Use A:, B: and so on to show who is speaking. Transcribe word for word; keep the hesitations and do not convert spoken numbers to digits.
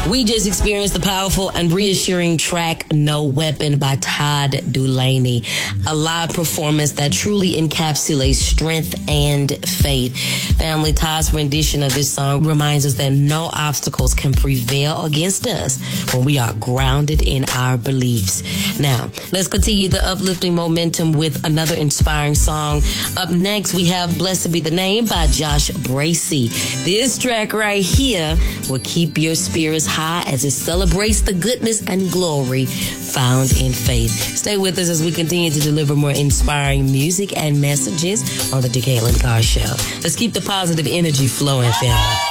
A: We just experienced the powerful and reassuring track No Weapon by Todd Dulaney, a live performance that truly encapsulates strength and faith. Family, Todd's rendition of this song reminds us that no obstacles can prevail against us when we are grounded in our beliefs. Now, let's continue the uplifting momentum with another inspiring song. Up next, we have Blessed Be the Name by Josh Bracey. This track right here will keep your spirits high as it celebrates the goodness and glory found in faith. Stay with us as we continue to deliver more inspiring music and messages on the Jacqueline Carr Show. Let's keep the positive energy flowing, family.